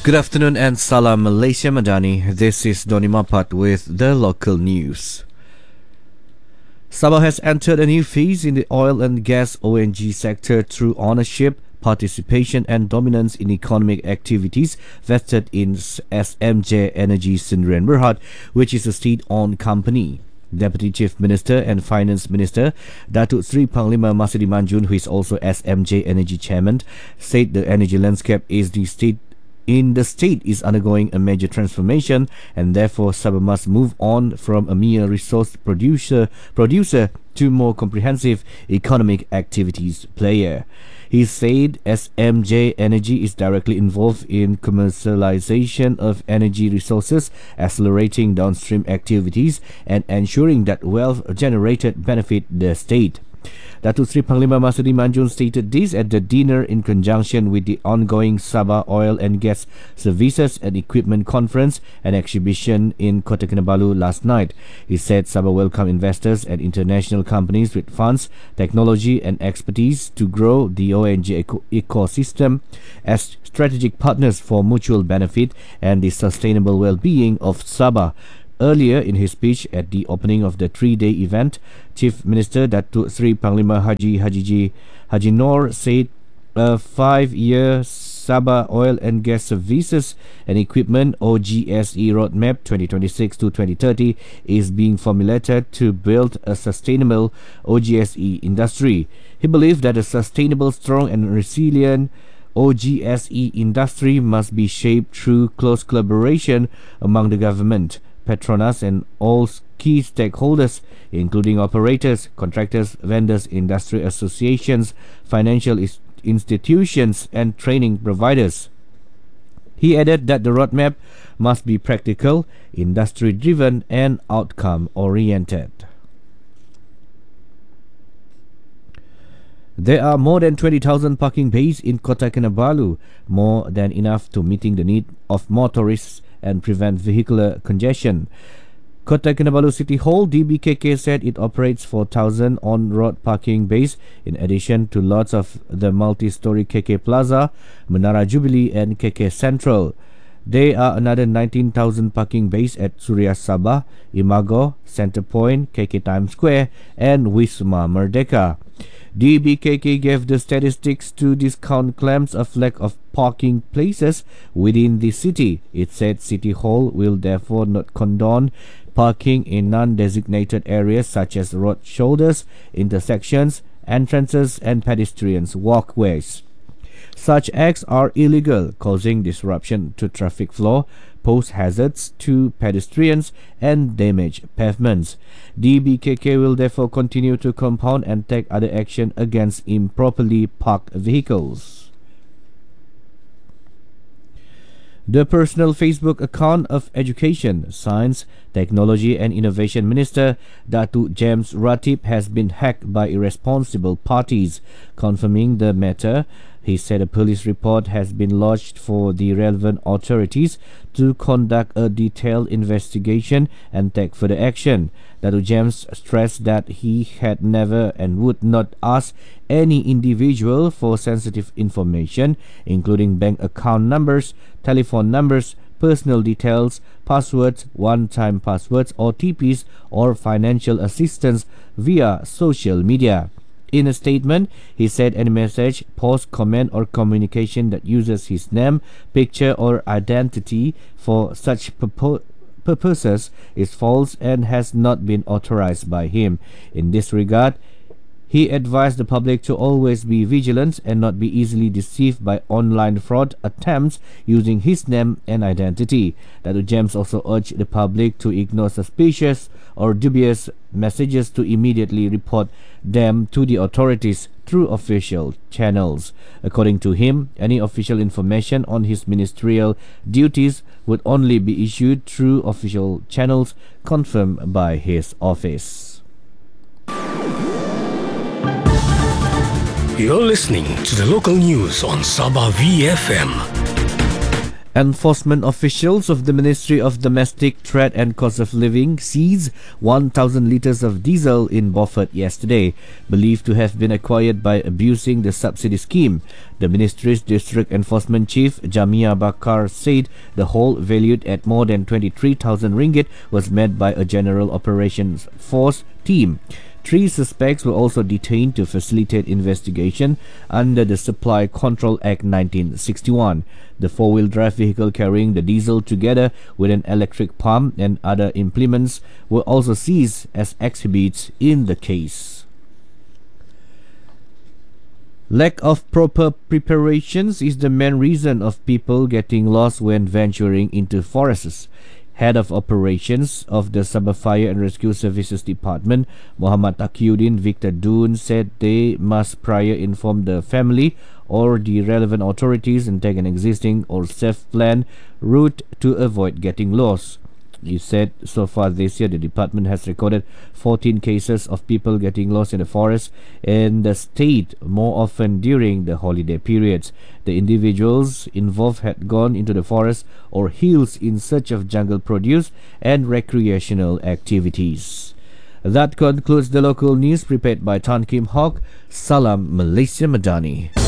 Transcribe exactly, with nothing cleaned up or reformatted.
Good afternoon and Salam Malaysia Madani. This is Doni Mapat with the local news. Sabah has entered a new phase in the oil and gas O N G sector through ownership, participation and dominance in economic activities vested in S M J Energy Sdn Berhad, which is a state-owned company. Deputy Chief Minister and Finance Minister Datuk Seri Panglima Masudi Manjun, who is also S M J Energy Chairman, said the energy landscape is the state in the state is undergoing a major transformation, and therefore Sabah must move on from a mere resource producer producer to more comprehensive economic activities player. He said S M J Energy is directly involved in commercialization of energy resources, accelerating downstream activities and ensuring that wealth generated benefit the state. Datuk Seri Panglima Masudi Manjun stated this at the dinner in conjunction with the ongoing Sabah Oil and Gas Services and Equipment Conference and Exhibition in Kota Kinabalu last night. He said Sabah welcome investors and international companies with funds, technology and expertise to grow the O N G eco- ecosystem as strategic partners for mutual benefit and the sustainable well-being of Sabah. Earlier in his speech at the opening of the three-day event, Chief Minister Datuk Seri Panglima Haji Hajiji Haji Noor said a five-year Sabah Oil and Gas Services and Equipment O G S E Roadmap twenty twenty-six to twenty thirty is being formulated to build a sustainable O G S E industry. He believed that a sustainable, strong and resilient O G S E industry must be shaped through close collaboration among the government, Petronas and all key stakeholders, including operators, contractors, vendors, industry associations, financial is- institutions and training providers. He added that the roadmap must be practical, industry-driven and outcome-oriented. There are more than twenty thousand parking bays in Kota Kinabalu, more than enough to meeting the need of motorists and prevent vehicular congestion. Kota Kinabalu City Hall D B K K said it operates four thousand on-road parking bays in addition to lots of the multi-story K K Plaza, Menara Jubilee and K K Central. There are another nineteen thousand parking bays at Suria Sabah, Imago, Centrepoint, K K Times Square and Wisma Merdeka. D B K K gave the statistics to discount claims of lack of parking places within the city. It said City Hall will therefore not condone parking in non-designated areas such as road shoulders, intersections, entrances and pedestrians walkways. Such acts are illegal, causing disruption to traffic flow, pose hazards to pedestrians and damage pavements. D B K K will therefore continue to compound and take other action against improperly parked vehicles. The personal Facebook account of Education, Science, Technology and Innovation Minister Datuk James Ratib has been hacked by irresponsible parties. Confirming the matter, he said a police report has been lodged for the relevant authorities to conduct a detailed investigation and take further action. Datuk James stressed that he had never and would not ask any individual for sensitive information, including bank account numbers, telephone numbers, personal details, passwords, one-time passwords, O T Ps, or financial assistance via social media. In a statement, he said any message, post, comment or communication that uses his name, picture or identity for such purpo- purposes is false and has not been authorized by him. In this regard, he advised the public to always be vigilant and not be easily deceived by online fraud attempts using his name and identity. Datuk James also urged the public to ignore suspicious or dubious messages to immediately report them to the authorities through official channels. According to him, any official information on his ministerial duties would only be issued through official channels confirmed by his office. You're listening to the local news on Sabah V F M. Enforcement officials of the Ministry of Domestic Trade and Cost of Living seized one thousand litres of diesel in Beaufort yesterday, believed to have been acquired by abusing the subsidy scheme. The ministry's district enforcement chief, Jamia Bakar, said the haul, valued at more than twenty-three thousand ringgit, was made by a General Operations Force team. Three suspects were also detained to facilitate investigation under the Supply Control Act nineteen sixty-one. The four-wheel drive vehicle carrying the diesel together with an electric pump and other implements were also seized as exhibits in the case. Lack of proper preparations is the main reason of people getting lost when venturing into forests. Head of Operations of the Sabah Fire and Rescue Services Department, Muhammad Taqiyuddin Victor Dun, said they must prior inform the family or the relevant authorities and take an existing or safe plan route to avoid getting lost. He said so far this year the department has recorded fourteen cases of people getting lost in the forest in the state, more often during the holiday periods. The individuals involved had gone into the forest or hills in search of jungle produce and recreational activities. That concludes the local news prepared by Tan Kim Hok. Salam Malaysia Madani.